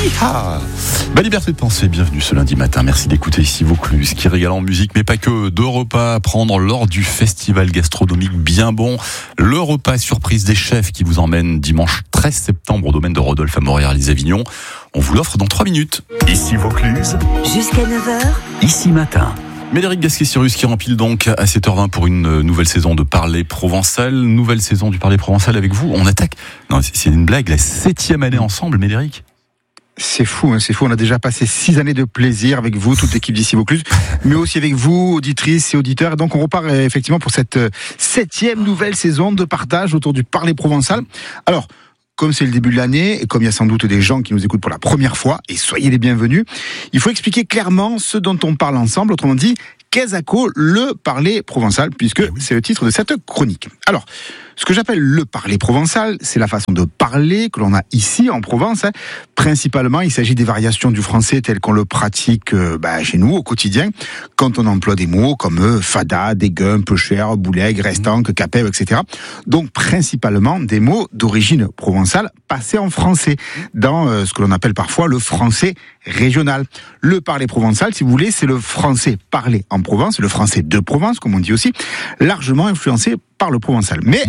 Hi-ha. Liberté de penser, bienvenue ce lundi matin. Merci d'écouter ici Vaucluse, qui régale en musique, mais pas que. 2 repas à prendre lors du festival gastronomique Bien Bon. Le repas surprise des chefs qui vous emmène dimanche 13 septembre au domaine de Rodolphe à Montréal-les-Avignon. On vous l'offre dans 3 minutes. Ici Vaucluse. Jusqu'à 9h. Ici matin. Médéric Gasquet-Cyrus qui rempile donc à 7h20 pour une nouvelle saison de Parler Provençal. Nouvelle saison du Parler Provençal avec vous. On attaque, non c'est une blague, la 7e année ensemble, Médéric. C'est fou, c'est fou. On a déjà passé 6 années de plaisir avec vous, toute l'équipe d'Ici Vaucluse, mais aussi avec vous, auditrices et auditeurs. Et donc on repart effectivement pour cette 7e nouvelle saison de partage autour du Parler Provençal. Alors, comme c'est le début de l'année, et comme il y a sans doute des gens qui nous écoutent pour la première fois, et soyez les bienvenus, il faut expliquer clairement ce dont on parle ensemble, autrement dit, qu'est-ce qu'est le Parler Provençal, puisque c'est le titre de cette chronique. Alors, ce que j'appelle le Parler Provençal, c'est la façon de parler que l'on a ici en Provence. Principalement, il s'agit des variations du français tel qu'on le pratique chez nous au quotidien, quand on emploie des mots comme fada, dégueun, peu cher, bouleg, restant, capève, etc. Donc principalement des mots d'origine provençale passés en français, dans ce que l'on appelle parfois le français régional. Le Parler Provençal, si vous voulez, c'est le français parlé en Provence, le français de Provence, comme on dit aussi, largement influencé par le provençal. Mais,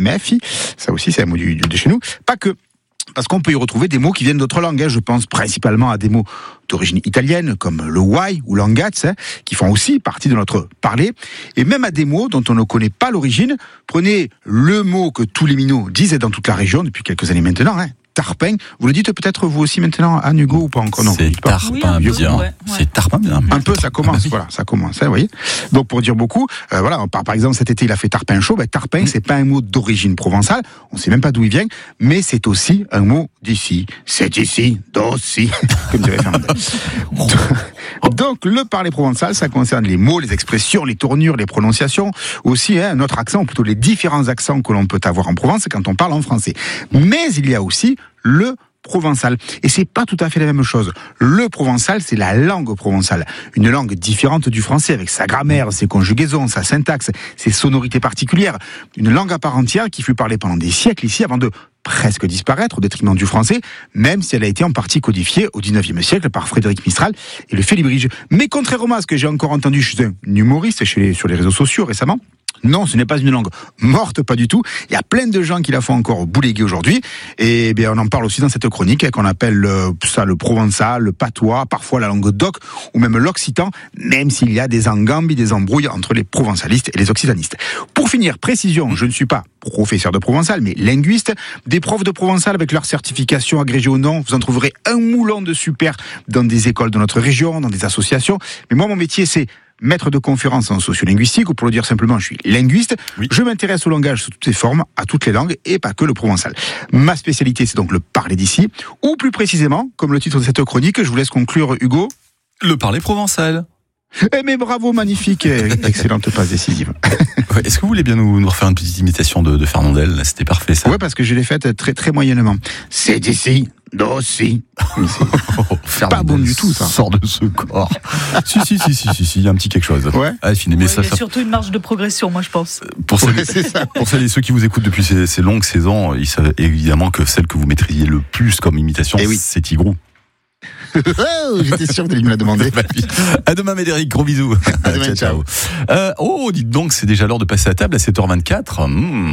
ça aussi c'est un mot de chez nous, pas que. Parce qu'on peut y retrouver des mots qui viennent d'autres langues. Je pense principalement à des mots d'origine italienne, comme le wai ou l'angaz, qui font aussi partie de notre parler. Et même à des mots dont on ne connaît pas l'origine. Prenez le mot que tous les minots disent dans toute la région depuis quelques années maintenant, tarpin. Vous le dites peut-être vous aussi maintenant, Anne Hugo, ou pas encore? Non, c'est tarpin bien. Ouais. C'est tarpin bien. Un peu, ça commence. Voilà, ça commence. Vous voyez. Donc pour dire beaucoup, par exemple cet été il a fait tarpin chaud. Tarpin, c'est pas un mot d'origine provençale. On sait même pas d'où il vient, mais c'est aussi un mot d'ici. C'est ici, d'aussi, comme dirait Fernandel. Donc le Parler Provençal, ça concerne les mots, les expressions, les tournures, les prononciations, aussi notre accent, ou plutôt les différents accents que l'on peut avoir en Provence quand on parle en français. Mais il y a aussi le provençal. Et c'est pas tout à fait la même chose. Le provençal, c'est la langue provençale. Une langue différente du français, avec sa grammaire, ses conjugaisons, sa syntaxe, ses sonorités particulières. Une langue à part entière qui fut parlée pendant des siècles ici avant de presque disparaître au détriment du français, même si elle a été en partie codifiée au 19e siècle par Frédéric Mistral et le Félibrige. Mais contrairement à ce que j'ai encore entendu chez un humoriste sur les réseaux sociaux récemment, non, ce n'est pas une langue morte, pas du tout. Il y a plein de gens qui la font encore bouléguer aujourd'hui. Et on en parle aussi dans cette chronique, qu'on appelle ça le provençal, le patois, parfois la langue d'oc, ou même l'occitan, même s'il y a des engambes, des embrouilles entre les provençalistes et les occitanistes. Pour finir, précision, je ne suis pas professeur de provençal, mais linguiste. Des profs de provençal avec leur certification agrégée ou non, vous en trouverez un moulon de super dans des écoles de notre région, dans des associations. Mais moi, mon métier, c'est maître de conférences en sociolinguistique, ou pour le dire simplement, je suis linguiste. Oui. Je m'intéresse au langage sous toutes ses formes, à toutes les langues, et pas que le provençal. Ma spécialité, c'est donc le parler d'ici, ou plus précisément, comme le titre de cette chronique, je vous laisse conclure, Hugo. Le Parler Provençal. Mais bravo, magnifique, excellente passe décisive. Ouais, est-ce que vous voulez bien nous refaire une petite imitation de Fernandel? Là, c'était parfait, ça. Ouais, parce que je l'ai faite très très moyennement. C'est d'ici, d'aussi. Pas bon du tout, ça. Sort de ce corps. si, il y a un petit quelque chose. Ouais. Mais ça, il y a surtout une marge de progression, moi, je pense. Pour celles et ceux qui vous écoutent depuis ces longues saisons, ils savent évidemment que celle que vous maîtrisiez le plus comme imitation, c'est Tigrou. J'étais sûr que tu allais me la demander. À demain, Médéric, gros bisous. À demain, ciao. Dites donc, c'est déjà l'heure de passer à table à 7h24.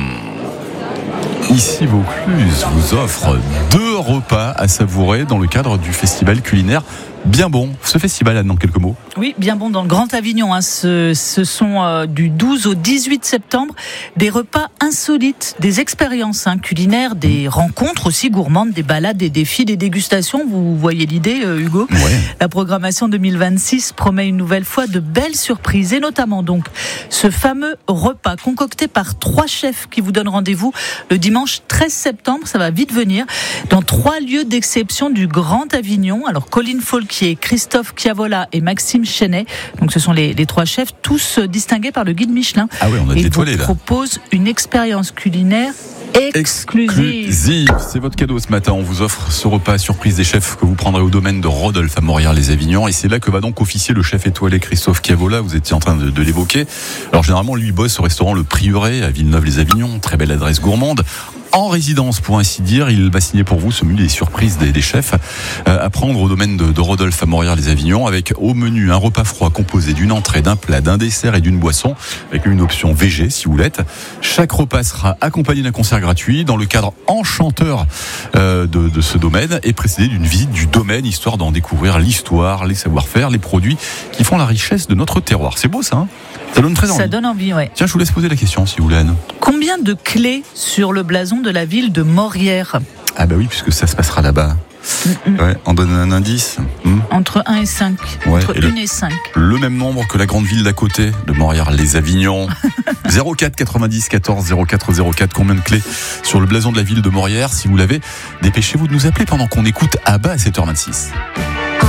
Ici Vaucluse vous offre 2 repas à savourer dans le cadre du festival culinaire Bien Bon. Ce festival, Anne, en quelques mots. Oui, Bien Bon dans le Grand Avignon. Ce sont du 12 au 18 septembre des repas insolites, des expériences culinaires, des rencontres aussi gourmandes, des balades, des défis, des dégustations. Vous voyez l'idée, Hugo? Ouais. La programmation 2026 promet une nouvelle fois de belles surprises, et notamment donc ce fameux repas concocté par 3 chefs qui vous donnent rendez-vous le dimanche 13 septembre. Ça va vite venir dans 3 lieux d'exception du Grand Avignon. Alors Colline Folquier, Christophe Chiavola et Maxime Chenet. Donc ce sont les 3 chefs, tous distingués par le guide Michelin. Ah oui, on a des étoilés là. Ils vous proposent une expérience culinaire exclusive. C'est votre cadeau ce matin. On vous offre ce repas surprise des chefs que vous prendrez au domaine de Rodolphe à Montréal-les-Avignon. Et c'est là que va donc officier le chef étoilé Christophe Chiavola. Vous étiez en train de l'évoquer. Alors généralement, lui bosse au restaurant Le Prieuré à Villeneuve-les-Avignon. Très belle adresse gourmande. en résidence pour ainsi dire. Il va signer pour vous ce menu des surprises des chefs à prendre au domaine de Rodolphe à Morières-les-Avignon, avec au menu un repas froid composé d'une entrée, d'un plat, d'un dessert et d'une boisson, avec une option VG si vous l'êtes. Chaque repas sera accompagné d'un concert gratuit dans le cadre enchanteur de ce domaine et précédé d'une visite du domaine, histoire d'en découvrir l'histoire, les savoir-faire, les produits qui font la richesse de notre terroir. C'est beau ça, hein ? Ça donne très envie. Ça donne envie, ouais. Tiens, je vous laisse poser la question si vous voulez, Anne. Combien de clés sur le blason de la ville de Morières ? Ah bah oui, puisque ça se passera là-bas. Ouais, on donne un indice. Entre 1 et 5. Ouais, entre 1 et 5. Le même nombre que la grande ville d'à côté, de Morières-les-Avignon. 04 90 14 04 04. Combien de clés sur le blason de la ville de Morières ? Si vous l'avez, dépêchez-vous de nous appeler pendant qu'on écoute Abba à 7h26.